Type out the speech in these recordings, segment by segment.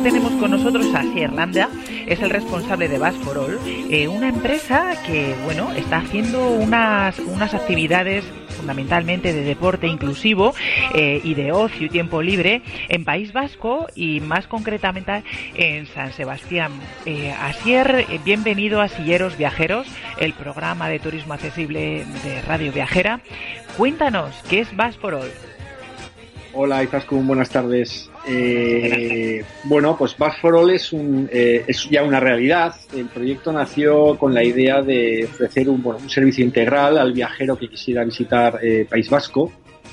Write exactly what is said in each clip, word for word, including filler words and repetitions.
tenemos con nosotros a Asier Landa, es el responsable de Bus for All, eh, una empresa que, bueno, está haciendo unas, unas actividades fundamentalmente de deporte inclusivo eh, y de ocio y tiempo libre en País Vasco y más concretamente en San Sebastián. Eh, Asier, eh, bienvenido a Silleros Viajeros, el programa de turismo accesible de Radio Viajera. Cuéntanos, ¿qué es Bus for All? Hola Izaskun, buenas tardes. Eh, bueno, pues Bus for All es, un, eh, es ya una realidad. El proyecto nació con la idea de ofrecer un, bueno, un servicio integral al viajero que quisiera visitar eh, País Vasco.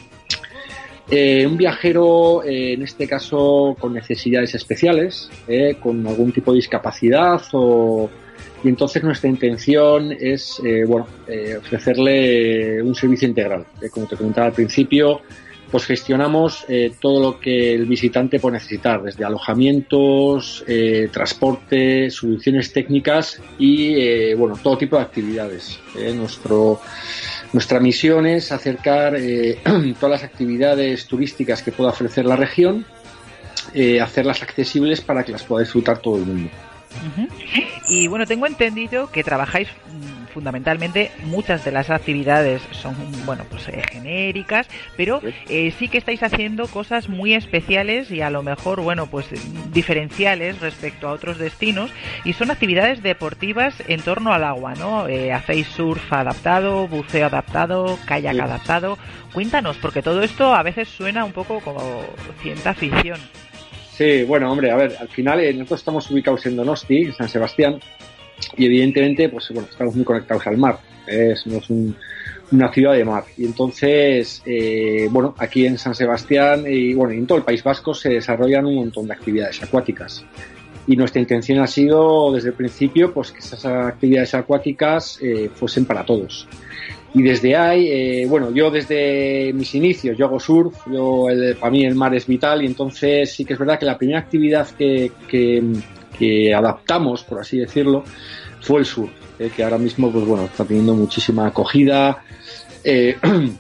Eh, un viajero, eh, en este caso, con necesidades especiales, eh, con algún tipo de discapacidad o... Y entonces nuestra intención es eh, bueno, eh, ofrecerle un servicio integral. Eh, como te comentaba al principio, pues gestionamos eh, todo lo que el visitante puede necesitar, desde alojamientos, eh, transporte, soluciones técnicas y eh, bueno, todo tipo de actividades. Eh, nuestro, nuestra misión es acercar eh, todas las actividades turísticas que pueda ofrecer la región, eh, hacerlas accesibles para que las pueda disfrutar todo el mundo. Uh-huh. Y bueno, tengo entendido que trabajáis fundamentalmente, muchas de las actividades son, bueno, pues eh, genéricas, pero eh, sí que estáis haciendo cosas muy especiales y a lo mejor, bueno, pues diferenciales respecto a otros destinos, y son actividades deportivas en torno al agua, ¿no? Eh, hacéis surf adaptado, buceo adaptado, kayak sí. adaptado. Cuéntanos, porque todo esto a veces suena un poco como ciencia ficción. Sí, bueno, hombre, a ver, al final eh, nosotros estamos ubicados en Donosti, en San Sebastián, y evidentemente, pues bueno, estamos muy conectados al mar, eh, somos un, una ciudad de mar, y entonces, eh, bueno, aquí en San Sebastián y bueno, y en todo el País Vasco se desarrollan un montón de actividades acuáticas, y nuestra intención ha sido desde el principio, pues que esas actividades acuáticas eh, fuesen para todos. Y desde ahí, eh, bueno, yo desde mis inicios, yo hago surf, yo el, para mí el mar es vital, y entonces sí que es verdad que la primera actividad que, que, que adaptamos, por así decirlo, fue el surf, eh, que ahora mismo, pues bueno, está teniendo muchísima acogida. Eh,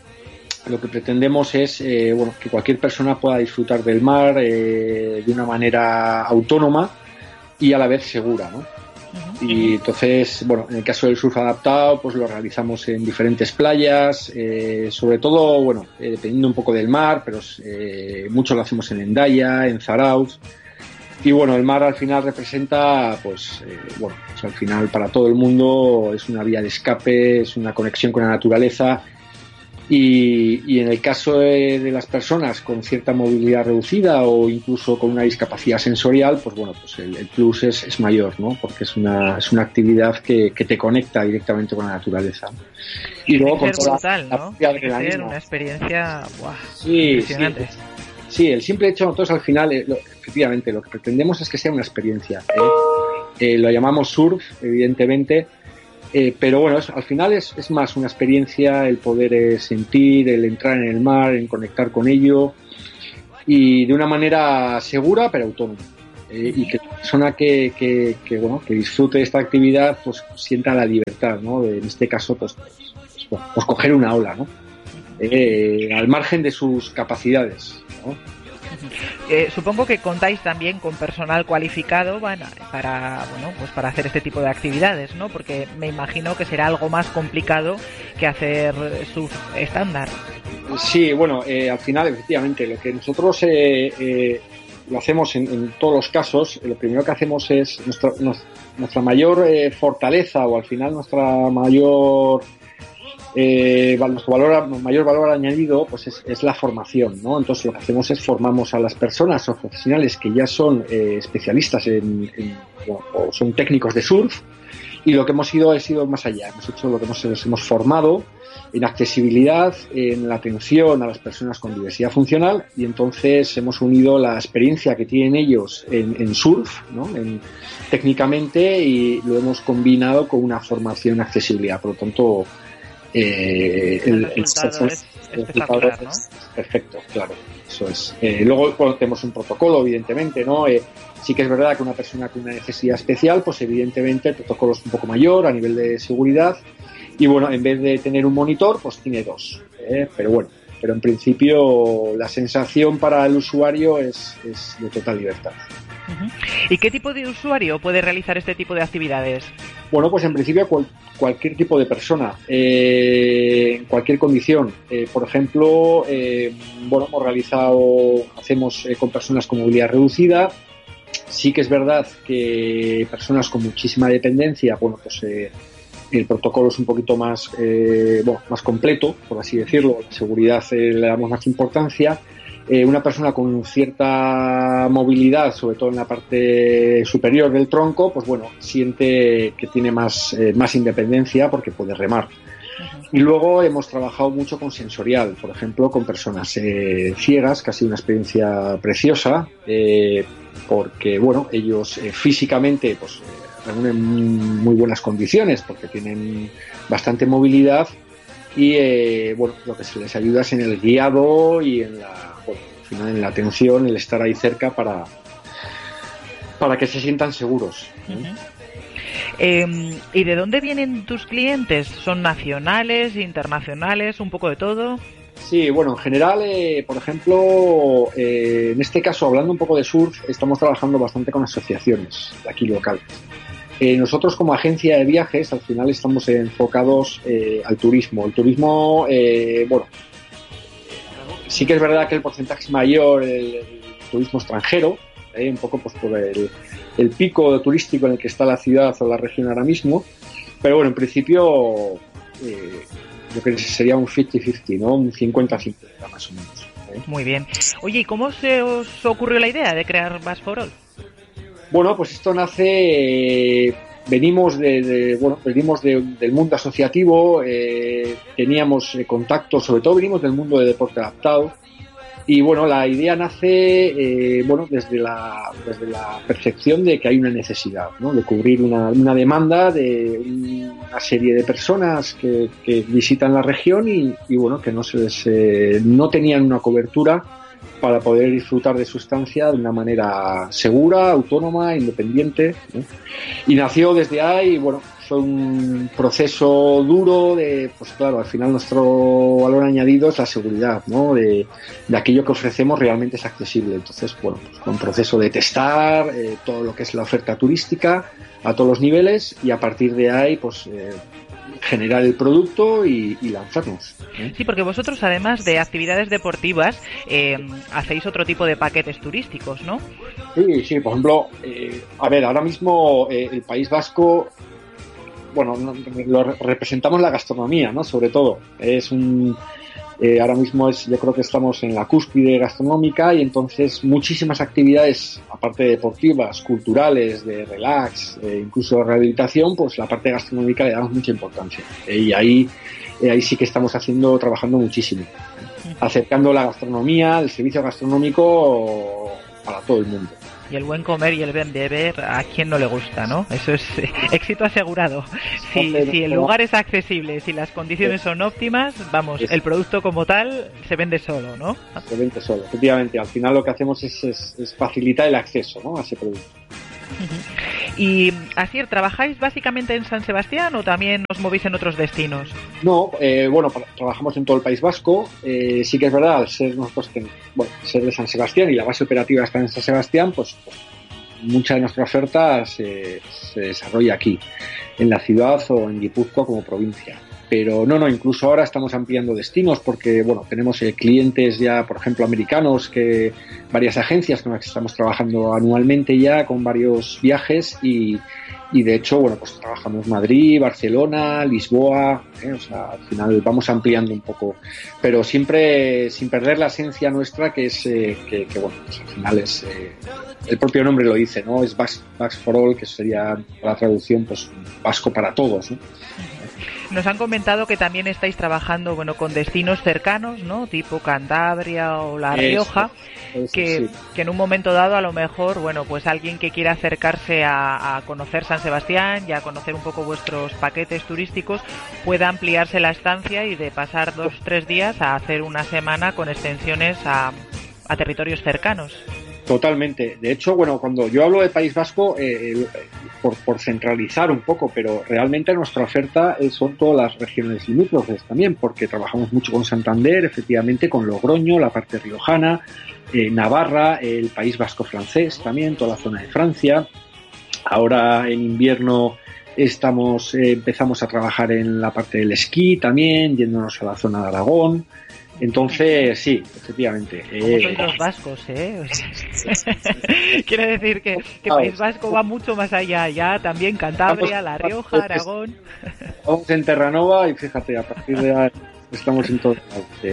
lo que pretendemos es, eh, bueno, que cualquier persona pueda disfrutar del mar eh, de una manera autónoma y a la vez segura, ¿no? Y entonces, bueno, en el caso del surf adaptado, pues lo realizamos en diferentes playas, eh, sobre todo, bueno, eh, dependiendo un poco del mar, pero eh, mucho lo hacemos en Hendaya, en Zarauz. Y bueno, el mar al final representa, pues, eh, bueno, pues al final para todo el mundo es una vía de escape, es una conexión con la naturaleza. Y, y en el caso de, de las personas con cierta movilidad reducida o incluso con una discapacidad sensorial, pues bueno, pues el, el plus es, es mayor, ¿no? Porque es una, es una actividad que, que te conecta directamente con la naturaleza. Y, y luego con toda brutal, la, ¿no? Tiene que ser una experiencia ¡buah! Sí, impresionante. Sí, sí, el simple hecho, nosotros al final, eh, lo, efectivamente, lo que pretendemos es que sea una experiencia. ¿eh? Eh, lo llamamos surf, evidentemente. Eh, pero bueno, es, al final es, es más una experiencia el poder eh, sentir, el entrar en el mar, en conectar con ello y de una manera segura pero autónoma. Eh, y que la persona que, que, que, bueno, que disfrute de esta actividad pues sienta la libertad, ¿no? De, en este caso, pues, pues, pues, pues coger una ola, ¿no? Eh, al margen de sus capacidades, ¿no? Eh, supongo que contáis también con personal cualificado bueno, para bueno pues para hacer este tipo de actividades, ¿no? Porque me imagino que será algo más complicado que hacer surf estándar. Sí, bueno, eh, al final efectivamente lo que nosotros eh, eh, lo hacemos en, en todos los casos, lo primero que hacemos es nuestra, nuestra mayor eh, fortaleza o al final nuestra mayor Eh, nuestro valor, mayor valor añadido pues es, es la formación, ¿no? Entonces lo que hacemos es formamos a las personas o profesionales que ya son eh, especialistas en, en bueno, o son técnicos de surf, y lo que hemos ido es ido más allá, hemos hecho lo que hemos, nos hemos formado en accesibilidad, en la atención a las personas con diversidad funcional, y entonces hemos unido la experiencia que tienen ellos en, en surf, ¿no? En, técnicamente, y lo hemos combinado con una formación en accesibilidad, por lo tanto Eh, el, el resultado el, es el espectacular, ¿no? Es perfecto, claro, eso es. Eh, luego bueno, tenemos un protocolo, evidentemente, ¿no? Eh, sí que es verdad que una persona con una necesidad especial, pues evidentemente el protocolo es un poco mayor a nivel de seguridad, y bueno, en vez de tener un monitor, pues tiene dos, ¿eh? Pero bueno, pero en principio la sensación para el usuario es, es de total libertad. Uh-huh. ¿Y qué tipo de usuario puede realizar este tipo de actividades? Bueno, pues en principio cual, cualquier tipo de persona, eh, en cualquier condición. Eh, por ejemplo, eh, bueno, hemos realizado, hacemos eh, con personas con movilidad reducida. Sí que es verdad que personas con muchísima dependencia, bueno, pues eh, el protocolo es un poquito más, eh, bueno, más completo, por así decirlo. La seguridad eh, le damos más importancia. Eh, una persona con cierta movilidad, sobre todo en la parte superior del tronco, pues bueno, siente que tiene más, eh, más independencia porque puede remar. Uh-huh. Y luego hemos trabajado mucho con sensorial, por ejemplo, con personas eh, ciegas, que ha sido una experiencia preciosa, eh, porque bueno, ellos eh, físicamente pues eh, reúnen muy buenas condiciones porque tienen bastante movilidad. Y eh, bueno, lo que se les ayuda es en el guiado y en la, bueno, al final en la atención, el estar ahí cerca para, para que se sientan seguros. ¿eh? Uh-huh. Eh, ¿Y de dónde vienen tus clientes? ¿Son nacionales, internacionales, un poco de todo? Sí, bueno, en general, eh, por ejemplo, eh, en este caso, hablando un poco de surf, estamos trabajando bastante con asociaciones de aquí locales. Eh, nosotros como agencia de viajes al final estamos enfocados eh, al turismo. El turismo, eh, bueno, sí que es verdad que el porcentaje es mayor, el, el turismo extranjero, eh, un poco pues por el, el pico turístico en el que está la ciudad o la región ahora mismo, pero bueno, en principio eh, yo creo que sería un cincuenta cincuenta, ¿no? Un cincuenta cincuenta más o menos. ¿eh? Muy bien. Oye, ¿y cómo se os ocurrió la idea de crear Bass for All? Bueno, pues esto nace, eh, venimos de, de bueno, venimos de, del mundo asociativo, eh, teníamos eh, contactos, sobre todo venimos del mundo de deporte adaptado, y bueno, la idea nace, eh, bueno, desde la, desde la percepción de que hay una necesidad, ¿no? De cubrir una, una demanda de una serie de personas que, que visitan la región y, y bueno, que no se les, eh, no tenían una cobertura para poder disfrutar de su estancia de una manera segura, autónoma, independiente, ¿no? Y nació desde ahí, bueno, fue un proceso duro de, pues claro, al final nuestro valor añadido es la seguridad, ¿no? De, de aquello que ofrecemos realmente es accesible. Entonces, bueno, pues fue un proceso de testar eh, todo lo que es la oferta turística a todos los niveles y a partir de ahí, pues eh, generar el producto y, y lanzarnos, ¿eh? Sí, porque vosotros, además de actividades deportivas, eh, hacéis otro tipo de paquetes turísticos, ¿no? Sí, sí, por ejemplo, eh, a ver, ahora mismo eh, el País Vasco, bueno, lo representamos la gastronomía, ¿no? Sobre todo, es un... Eh, ahora mismo es, yo creo que estamos en la cúspide gastronómica y entonces muchísimas actividades, aparte de deportivas, culturales, de relax, eh, incluso de rehabilitación, pues la parte gastronómica le damos mucha importancia. Eh, y ahí, eh, ahí sí que estamos haciendo, trabajando muchísimo, eh, acercando la gastronomía, el servicio gastronómico para todo el mundo. Y el buen comer y el buen beber, ¿a quién no le gusta, no? Eso es eh, éxito asegurado. Si, si el lugar es accesible, si las condiciones son óptimas, vamos, el producto como tal se vende solo, ¿no? Se vende solo, efectivamente. Al final lo que hacemos es, es, es facilitar el acceso, ¿no? A ese producto. Uh-huh. Y así, ¿trabajáis básicamente en San Sebastián o también os movéis en otros destinos? No, eh, bueno, trabajamos en todo el País Vasco. Eh, sí que es verdad, al ser nosotros, bueno, ser de San Sebastián y la base operativa está en San Sebastián, pues, pues mucha de nuestra oferta se, se desarrolla aquí, en la ciudad o en Guipúzcoa como provincia. Pero no, no, incluso ahora estamos ampliando destinos porque, bueno, tenemos eh, clientes ya, por ejemplo, americanos, que varias agencias con las que estamos trabajando anualmente ya con varios viajes y, y de hecho, bueno, pues trabajamos Madrid, Barcelona, Lisboa, ¿eh? O sea, al final vamos ampliando un poco, pero siempre sin perder la esencia nuestra que es, eh, que, que bueno, pues al final es, eh, el propio nombre lo dice, ¿no? Es Bass for All, que sería la traducción, pues, vasco para todos, ¿no? Nos han comentado que también estáis trabajando, bueno, con destinos cercanos, ¿no? Tipo Cantabria o La Rioja, eso, eso, que, sí. que en un momento dado a lo mejor, bueno, pues alguien que quiera acercarse a, a conocer San Sebastián y a conocer un poco vuestros paquetes turísticos pueda ampliarse la estancia y de pasar dos, tres días a hacer una semana con extensiones a, a territorios cercanos. Totalmente. De hecho, bueno, cuando yo hablo de País Vasco, eh, por, por centralizar un poco, pero realmente nuestra oferta son todas las regiones limítrofes también, porque trabajamos mucho con Santander, efectivamente, con Logroño, la parte riojana, eh, Navarra, el País Vasco francés también, toda la zona de Francia. Ahora en invierno estamos eh, empezamos a trabajar en la parte del esquí también, yéndonos a la zona de Aragón. Entonces, sí, efectivamente. ¿Cómo eh, sois los vascos, eh? O sea, quiere decir que, que País Vasco va mucho más allá, ya también Cantabria, La Rioja, Aragón. Vamos en Terranova y fíjate, a partir de ahí estamos en todo.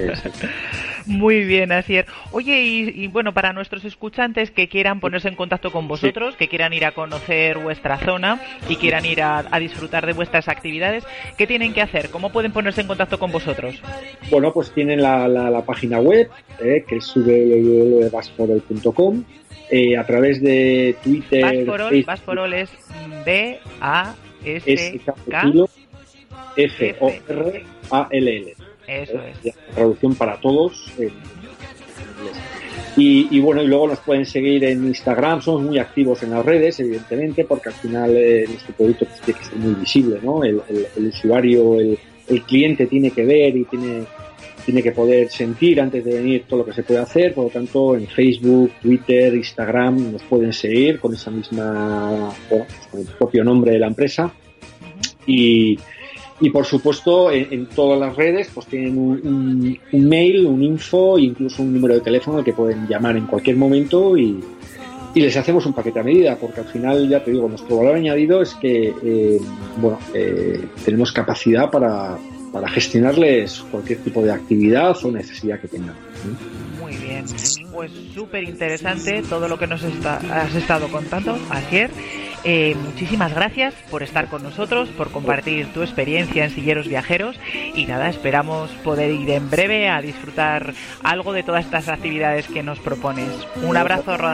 Muy bien, Asier. Oye, y, y bueno, para nuestros escuchantes que quieran ponerse en contacto con vosotros, sí. que quieran ir a conocer vuestra zona y quieran ir a, a disfrutar de vuestras actividades, ¿qué tienen que hacer? ¿Cómo pueden ponerse en contacto con vosotros? Bueno, pues tienen la, la, la página web, eh, que es w w w punto basforol punto com, eh, a través de Twitter... Basforol, Basforol es B A S K F O R A L L. Eso es. Traducción para todos en inglés. Y, y bueno, y luego nos pueden seguir en Instagram, somos muy activos en las redes, evidentemente, porque al final eh, nuestro producto pues, tiene que ser muy visible, ¿no? El, el, el usuario, el, el cliente tiene que ver y tiene, tiene que poder sentir antes de venir todo lo que se puede hacer, por lo tanto en Facebook, Twitter, Instagram nos pueden seguir con esa misma, bueno, con el propio nombre de la empresa. Y Y por supuesto, en, en todas las redes pues tienen un, un, un mail, un info e incluso un número de teléfono al que pueden llamar en cualquier momento y, y les hacemos un paquete a medida, porque al final, ya te digo, nuestro valor añadido es que eh, bueno, eh, tenemos capacidad para, para gestionarles cualquier tipo de actividad o necesidad que tengan. Muy bien, pues súper interesante todo lo que nos está, has estado contando, Asier. Eh, muchísimas gracias por estar con nosotros, por compartir tu experiencia en Silleros Viajeros y nada, esperamos poder ir en breve a disfrutar algo de todas estas actividades que nos propones. Un abrazo, Roda.